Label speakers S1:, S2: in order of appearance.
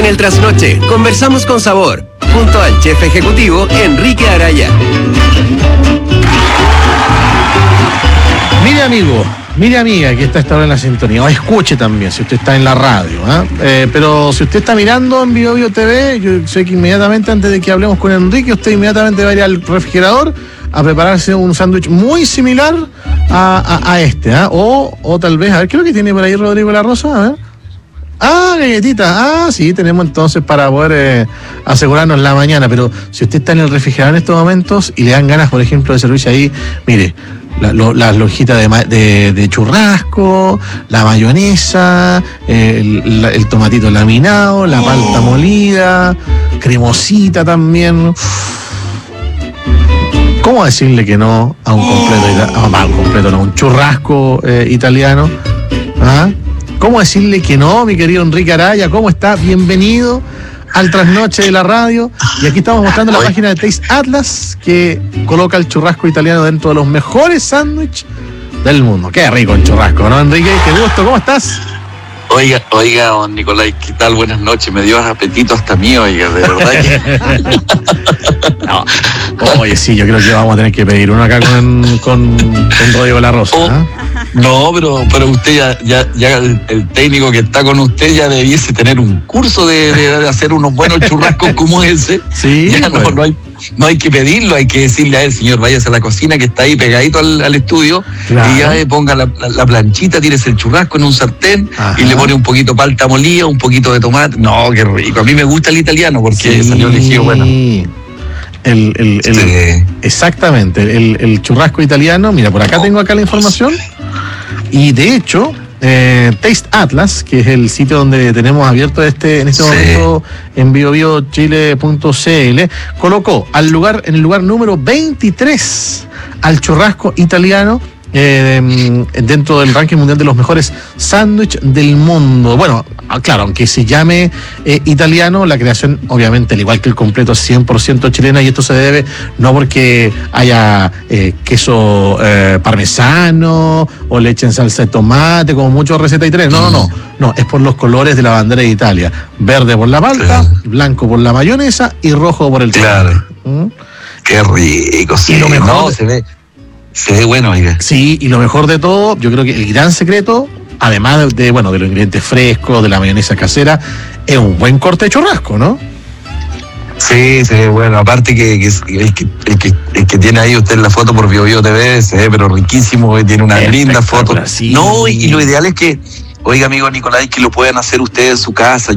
S1: el trasnoche conversamos con sabor, junto al chef ejecutivo Enrique Araya.
S2: Mire amigo, mire amiga que está esta hora en la sintonía, o escuche también si usted está en la radio, pero si usted está mirando en BioBio TV, yo sé que inmediatamente antes de que hablemos con Enrique, usted inmediatamente va a ir al refrigerador a prepararse un sándwich muy similar a este, o tal vez, a ver, creo que tiene por ahí Rodrigo La Rosa, a ver. Galletita, sí, tenemos entonces para poder asegurarnos la mañana, pero si usted está en el refrigerador en estos momentos y le dan ganas, por ejemplo, de servirse ahí, mire, las lonjitas de churrasco, la mayonesa, el tomatito laminado, la palta molida, cremosita también. ¿Cómo decirle que no a un completo, un churrasco italiano? ¿Cómo decirle que no, mi querido Enrique Araya? ¿Cómo está? Bienvenido al trasnoche de la radio. Y aquí estamos mostrando la página de Taste Atlas, que coloca el churrasco italiano dentro de los mejores sándwiches del mundo. Qué rico el churrasco, ¿no, Enrique? Qué gusto, ¿cómo estás?
S3: Oiga, don Nicolás, ¿qué tal? Buenas noches, me dio apetito hasta mí, oiga, de verdad que...
S2: No. Oye, sí, yo creo que vamos a tener que pedir uno acá con Rodrigo La Rosa.
S3: No, pero usted ya el técnico que está con usted ya debiese tener un curso de hacer unos buenos churrascos como ese.
S2: Sí,
S3: ya no hay que pedirlo, hay que decirle a él, señor, váyase a la cocina que está ahí pegadito al estudio, claro. Y ya ponga la planchita, tírese el churrasco en un sartén. Ajá. Y le pone un poquito palta molida, un poquito de tomate. No, qué rico. A mí me gusta el italiano porque salió elegido bueno.
S2: Exactamente, el churrasco italiano. Mira, por acá tengo la información. Y de hecho, Taste Atlas, que es el sitio donde tenemos abierto en este momento en biobiochile.cl, colocó en el lugar número 23 al churrasco italiano dentro del ranking mundial de los mejores sándwiches del mundo. Bueno, claro, aunque se llame italiano, la creación, obviamente, al igual que el completo, es 100% chilena, y esto se debe no porque haya queso parmesano o leche en salsa de tomate, como muchos recetas italianas. No, es por los colores de la bandera de Italia: verde por la palta, blanco por la mayonesa y rojo por el tomate.
S3: Claro. Qué rico, sí. Y lo mejor, se ve bueno, oiga. Sí,
S2: y lo mejor de todo, yo creo que el gran secreto, además de los ingredientes frescos, de la mayonesa casera, es un buen corte de churrasco, ¿no?
S3: Sí, bueno, aparte que el que tiene ahí usted la foto por BioBio TV, se ve pero riquísimo, tiene una linda foto. Sí. No, y lo ideal es que, oiga, amigo Nicolás, que lo puedan hacer ustedes en su casa.